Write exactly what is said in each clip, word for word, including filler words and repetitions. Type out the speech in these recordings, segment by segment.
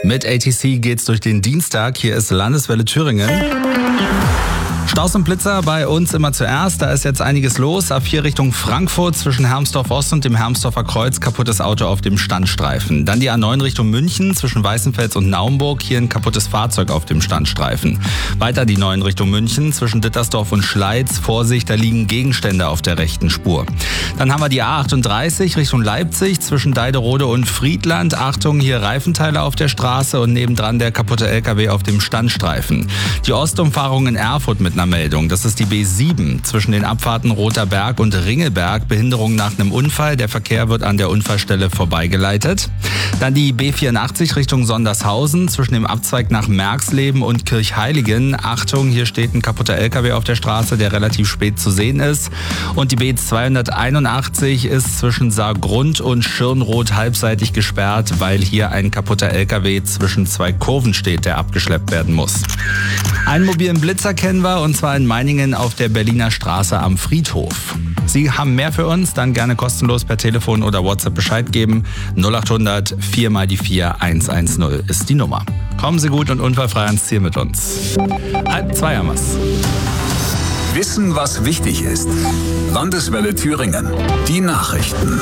Mit A T C geht's durch den Dienstag. Hier ist Landeswelle Thüringen. Staus und Blitzer bei uns immer zuerst. Da ist jetzt einiges los. A vier Richtung Frankfurt zwischen Hermsdorf Ost und dem Hermsdorfer Kreuz. Kaputtes Auto auf dem Standstreifen. Dann die A neun Richtung München zwischen Weißenfels und Naumburg. Hier ein kaputtes Fahrzeug auf dem Standstreifen. Weiter die neun Richtung München zwischen Dittersdorf und Schleiz. Vorsicht, da liegen Gegenstände auf der rechten Spur. Dann haben wir die A achtunddreißig Richtung Leipzig zwischen Deiderode und Friedland. Achtung, hier Reifenteile auf der Straße und nebendran der kaputte L K W auf dem Standstreifen. Die Ostumfahrung in Erfurt mit einer Meldung. Das ist die B sieben zwischen den Abfahrten Roter Berg und Ringelberg. Behinderung nach einem Unfall. Der Verkehr wird an der Unfallstelle vorbeigeleitet. Dann die B vierundachtzig Richtung Sondershausen zwischen dem Abzweig nach Merxleben und Kirchheiligen. Achtung, hier steht ein kaputter L K W auf der Straße, der relativ spät zu sehen ist. Und die B zweihunderteinundachtzig ist zwischen Saargrund und Schirnroth halbseitig gesperrt, weil hier ein kaputter L K W zwischen zwei Kurven steht, der abgeschleppt werden muss. Einen mobilen Blitzer kennen wir, und zwar in Meiningen auf der Berliner Straße am Friedhof. Sie haben mehr für uns, dann gerne kostenlos per Telefon oder WhatsApp Bescheid geben. null achthundert vier mal die vier eins eins null ist die Nummer. Kommen Sie gut und unfallfrei ans Ziel mit uns. Halb zwei haben wir's. Wissen, was wichtig ist. Landeswelle Thüringen. Die Nachrichten.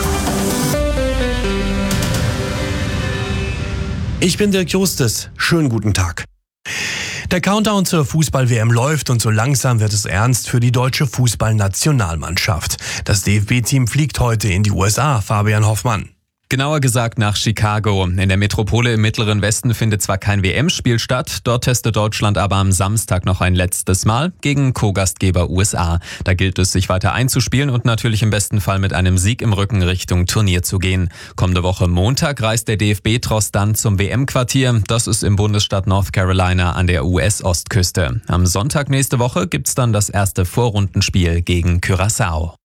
Ich bin Dirk Justus. Schönen guten Tag. Der Countdown zur Fußball-W M läuft und so langsam wird es ernst für die deutsche Fußballnationalmannschaft. Das D F B-Team fliegt heute in die U S A, Fabian Hoffmann. Genauer gesagt nach Chicago. In der Metropole im Mittleren Westen findet zwar kein W M-Spiel statt, dort testet Deutschland aber am Samstag noch ein letztes Mal gegen Co-Gastgeber U S A. Da gilt es, sich weiter einzuspielen und natürlich im besten Fall mit einem Sieg im Rücken Richtung Turnier zu gehen. Kommende Woche Montag reist der D F B-Tross dann zum W M-Quartier. Das ist im Bundesstaat North Carolina an der U S-Ostküste. Am Sonntag nächste Woche gibt's dann das erste Vorrundenspiel gegen Curaçao.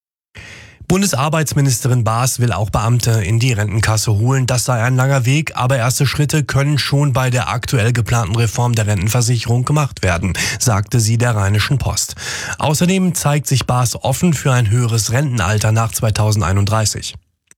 Bundesarbeitsministerin Baas will auch Beamte in die Rentenkasse holen. Das sei ein langer Weg, aber erste Schritte können schon bei der aktuell geplanten Reform der Rentenversicherung gemacht werden, sagte sie der Rheinischen Post. Außerdem zeigt sich Baas offen für ein höheres Rentenalter nach zweitausendeinunddreißig.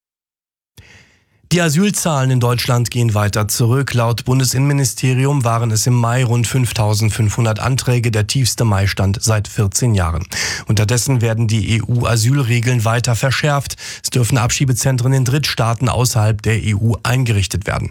Die Asylzahlen in Deutschland gehen weiter zurück. Laut Bundesinnenministerium waren es im Mai rund fünftausendfünfhundert Anträge, der tiefste Maistand seit vierzehn Jahren. Unterdessen werden die E U-Asylregeln weiter verschärft. Es dürfen Abschiebezentren in Drittstaaten außerhalb der E U eingerichtet werden.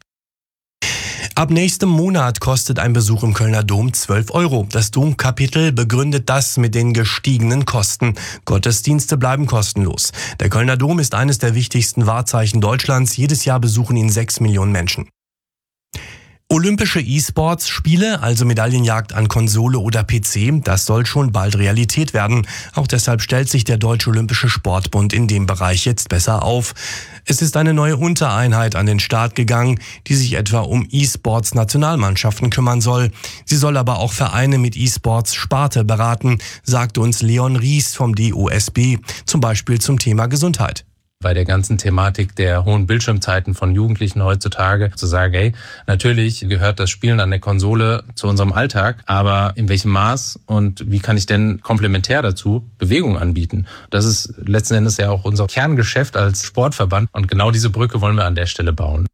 Ab nächstem Monat kostet ein Besuch im Kölner Dom zwölf Euro. Das Domkapitel begründet das mit den gestiegenen Kosten. Gottesdienste bleiben kostenlos. Der Kölner Dom ist eines der wichtigsten Wahrzeichen Deutschlands. Jedes Jahr besuchen ihn sechs Millionen Menschen. Olympische E-Sports-Spiele, also Medaillenjagd an Konsole oder P C, das soll schon bald Realität werden. Auch deshalb stellt sich der Deutsche Olympische Sportbund in dem Bereich jetzt besser auf. Es ist eine neue Untereinheit an den Start gegangen, die sich etwa um E-Sports-Nationalmannschaften kümmern soll. Sie soll aber auch Vereine mit E-Sports-Sparte beraten, sagte uns Leon Ries vom D O S B, zum Beispiel zum Thema Gesundheit. Bei der ganzen Thematik der hohen Bildschirmzeiten von Jugendlichen heutzutage zu sagen, hey, natürlich gehört das Spielen an der Konsole zu unserem Alltag, aber in welchem Maß und wie kann ich denn komplementär dazu Bewegung anbieten? Das ist letzten Endes ja auch unser Kerngeschäft als Sportverband und genau diese Brücke wollen wir an der Stelle bauen.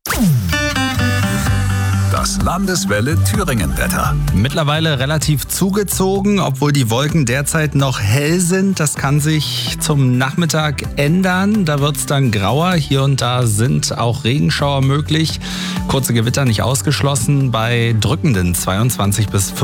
Das Landeswelle Thüringen-Wetter. Mittlerweile relativ zugezogen, obwohl die Wolken derzeit noch hell sind. Das kann sich zum Nachmittag ändern. Da wird es dann grauer. Hier und da sind auch Regenschauer möglich. Kurze Gewitter nicht ausgeschlossen bei drückenden zweiundzwanzig bis